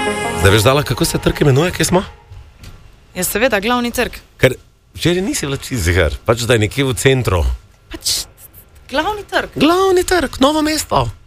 Zdaj veš, Dala, kako se trg imenuje, kje smo? Je seveda glavni trg. Ker včeraj nisi bila čisto ziher, pač da je nekje v centru. Pač glavni trg. Glavni trg, Novo mesto.